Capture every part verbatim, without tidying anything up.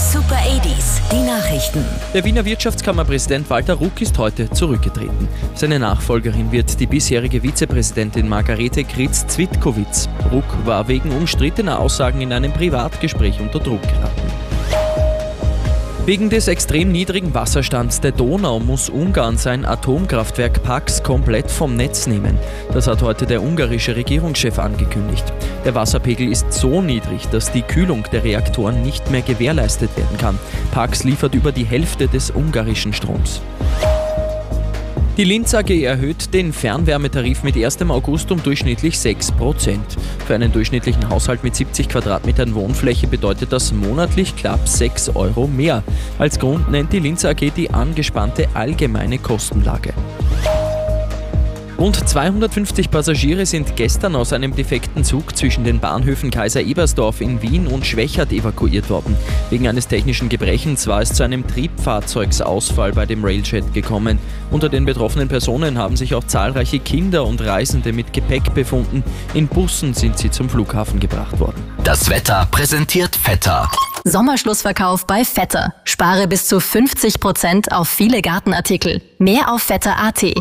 Super achtziger, die Nachrichten. Der Wiener Wirtschaftskammerpräsident Walter Ruck ist heute zurückgetreten. Seine Nachfolgerin wird die bisherige Vizepräsidentin Margarete Kritz-Zwitkowitz. Ruck war wegen umstrittener Aussagen in einem Privatgespräch unter Druck geraten. Wegen des extrem niedrigen Wasserstands der Donau muss Ungarn sein Atomkraftwerk Paks komplett vom Netz nehmen. Das hat heute der ungarische Regierungschef angekündigt. Der Wasserpegel ist so niedrig, dass die Kühlung der Reaktoren nicht mehr gewährleistet werden kann. Paks liefert über die Hälfte des ungarischen Stroms. Die Linz A G erhöht den Fernwärmetarif mit ersten August um durchschnittlich sechs Prozent. Für einen durchschnittlichen Haushalt mit siebzig Quadratmetern Wohnfläche bedeutet das monatlich knapp sechs Euro mehr. Als Grund nennt die Linz A G die angespannte allgemeine Kostenlage. Rund zweihundertfünfzig Passagiere sind gestern aus einem defekten Zug zwischen den Bahnhöfen Kaiser-Ebersdorf in Wien und Schwechat evakuiert worden. Wegen eines technischen Gebrechens war es zu einem Triebfahrzeugsausfall bei dem Railjet gekommen. Unter den betroffenen Personen haben sich auch zahlreiche Kinder und Reisende mit Gepäck befunden. In Bussen sind sie zum Flughafen gebracht worden. Das Wetter präsentiert Vetter. Sommerschlussverkauf bei Vetter. Spare bis zu fünfzig Prozent auf viele Gartenartikel. Mehr auf vetter punkt a t.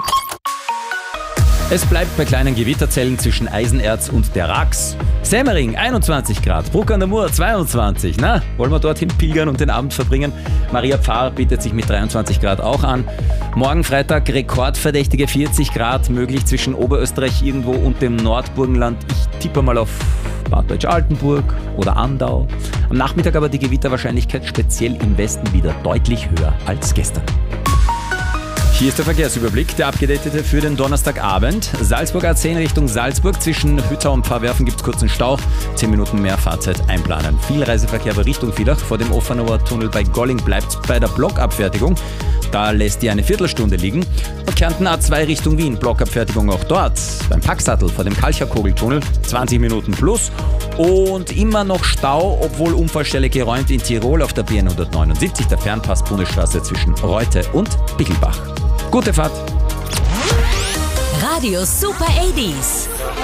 Es bleibt bei kleinen Gewitterzellen zwischen Eisenerz und der Rax. Semmering einundzwanzig Grad, Bruck an der Mur zweiundzwanzig. Na, wollen wir dorthin pilgern und den Abend verbringen? Maria Pfarr bietet sich mit dreiundzwanzig Grad auch an. Morgen Freitag rekordverdächtige vierzig Grad, möglich zwischen Oberösterreich irgendwo und dem Nordburgenland. Ich tippe mal auf Bad Deutsch-Altenburg oder Andau. Am Nachmittag aber die Gewitterwahrscheinlichkeit speziell im Westen wieder deutlich höher als gestern. Hier ist der Verkehrsüberblick, der abgedatete für den Donnerstagabend. Salzburg A zehn Richtung Salzburg. Zwischen Hütter und Pfarrwerfen gibt es kurzen Stau. zehn Minuten mehr Fahrzeit einplanen. Viel Reiseverkehr aber Richtung Villach. Vor dem Offenauer Tunnel bei Golling bleibt es bei der Blockabfertigung. Da lässt die eine Viertelstunde liegen. Und Kärnten A zwei Richtung Wien. Blockabfertigung auch dort. Beim Packsattel vor dem Kalcherkogeltunnel. zwanzig Minuten plus. Und immer noch Stau, obwohl Unfallstelle geräumt in Tirol auf der B hundertneunundsiebzig, der Fernpass Bundesstraße zwischen Reute und Bickelbach. Gute Fahrt! Radio Super achtziger.